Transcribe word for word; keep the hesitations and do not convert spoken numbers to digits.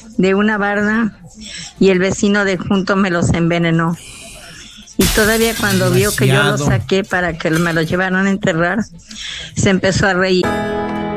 de una barda y el vecino de junto me los envenenó. Y todavía cuando vio que yo los saqué para que me los llevaran a enterrar, se empezó a reír.